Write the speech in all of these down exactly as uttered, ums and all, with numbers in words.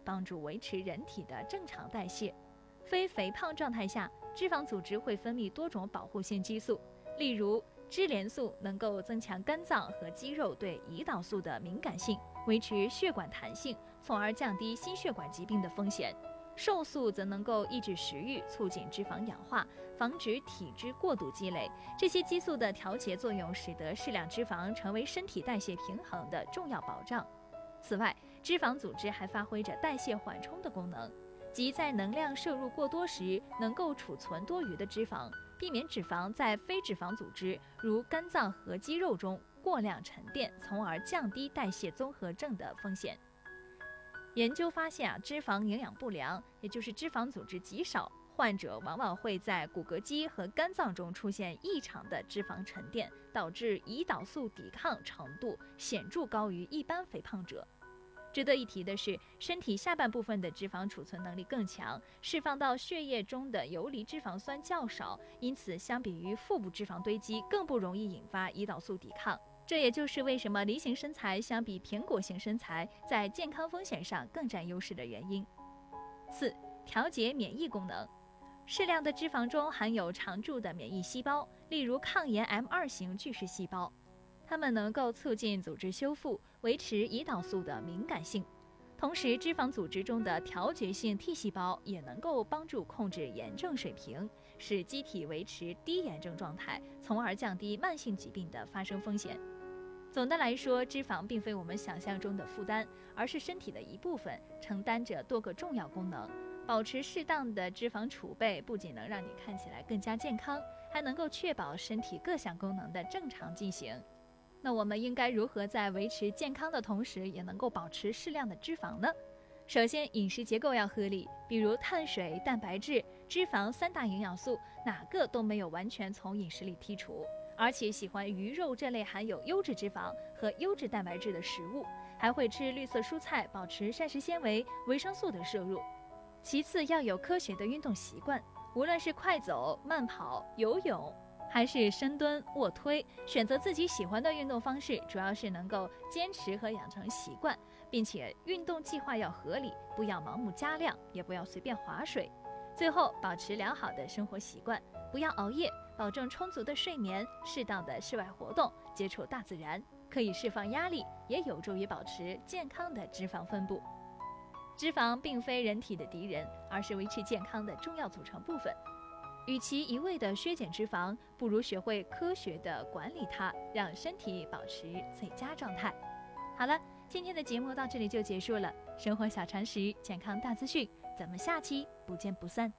帮助维持人体的正常代谢。非肥胖状态下，脂肪组织会分泌多种保护性激素，例如脂联素能够增强肝脏和肌肉对胰岛素的敏感性，维持血管弹性，从而降低心血管疾病的风险。瘦素则能够抑制食欲，促进脂肪氧化，防止体脂过度积累。这些激素的调节作用使得适量脂肪成为身体代谢平衡的重要保障。此外，脂肪组织还发挥着代谢缓冲的功能，即在能量摄入过多时，能够储存多余的脂肪，避免脂肪在非脂肪组织如肝脏和肌肉中过量沉淀，从而降低代谢综合症的风险。研究发现啊，脂肪营养不良，也就是脂肪组织极少，患者往往会在骨骼肌和肝脏中出现异常的脂肪沉淀，导致胰岛素抵抗程度显著高于一般肥胖者。值得一提的是，身体下半部分的脂肪储存能力更强，释放到血液中的游离脂肪酸较少，因此相比于腹部脂肪堆积，更不容易引发胰岛素抵抗。这也就是为什么梨形身材相比苹果型身材在健康风险上更占优势的原因。四、调节免疫功能。适量的脂肪中含有常驻的免疫细胞，例如抗炎 M 二 型巨噬细胞，它们能够促进组织修复，维持胰岛素的敏感性。同时，脂肪组织中的调节性 T 细胞也能够帮助控制炎症水平，使机体维持低炎症状态，从而降低慢性疾病的发生风险。总的来说，脂肪并非我们想象中的负担，而是身体的一部分，承担着多个重要功能。保持适当的脂肪储备，不仅能让你看起来更加健康，还能够确保身体各项功能的正常进行。那我们应该如何在维持健康的同时，也能够保持适量的脂肪呢？首先，饮食结构要合理，比如碳水、蛋白质、脂肪三大营养素，哪个都没有完全从饮食里剔除。而且喜欢鱼肉这类含有优质脂肪和优质蛋白质的食物，还会吃绿色蔬菜，保持膳食纤维、维生素的摄入。其次，要有科学的运动习惯，无论是快走、慢跑、游泳，还是深蹲、卧推，选择自己喜欢的运动方式，主要是能够坚持和养成习惯，并且运动计划要合理，不要盲目加量，也不要随便划水。最后，保持良好的生活习惯，不要熬夜，保证充足的睡眠，适当的室外活动，接触大自然，可以释放压力，也有助于保持健康的脂肪分布。脂肪并非人体的敌人，而是维持健康的重要组成部分。与其一味的削减脂肪，不如学会科学的管理它，让身体保持最佳状态。好了，今天的节目到这里就结束了。生活小常识，健康大资讯，咱们下期不见不散。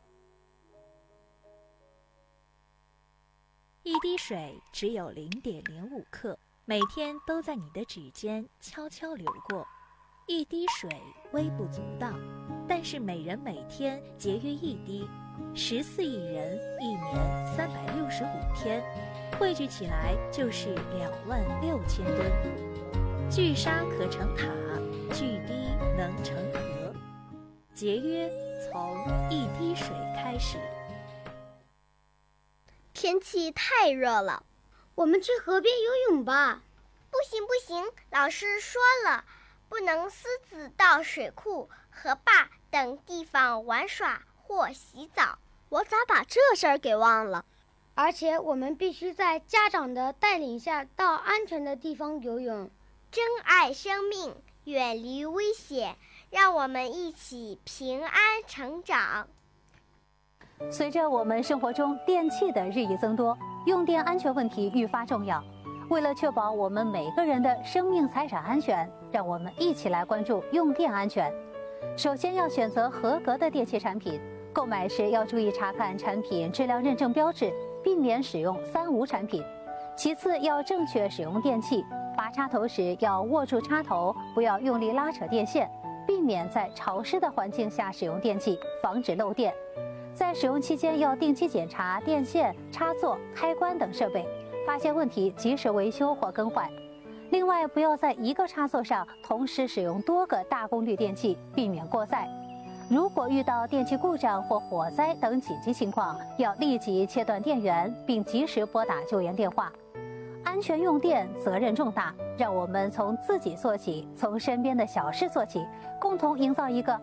一滴水只有 零点零五 克，每天都在你的指尖悄悄流过。一滴水微不足道，但是每人每天节约一滴，十四亿人一年三百六十五天，汇聚起来就是两万六千吨。聚沙可成塔，聚滴能成河。节约从一滴水开始。 天气太热了，我们去河边游泳吧。 不行不行，老师说了，不能私自到水库、河坝等地方玩耍或洗澡。 我咋把这事儿给忘了？而且我们必须在家长的带领下到安全的地方游泳。 珍爱生命，远离危险，让我们一起平安成长。 随着我们生活中电器的日益增多，用电安全问题愈发重要。为了确保我们每个人的生命财产安全，让我们一起来关注用电安全。首先要选择合格的电器产品，购买时要注意查看产品质量认证标志，避免使用三无产品。其次要正确使用电器，拔插头时要握住插头，不要用力拉扯电线，避免在潮湿的环境下使用电器，防止漏电。在使用期间要定期检查电线、插座、开关等设备，发现问题及时维修或更换。另外，不要在一个插座上同时使用多个大功率电器，避免过载。如果遇到电器故障或火灾等紧急情况，要立即切断电源，并及时拨打救援电话。安全用电责任重大，让我们从自己做起，从身边的小事做起，共同营造一个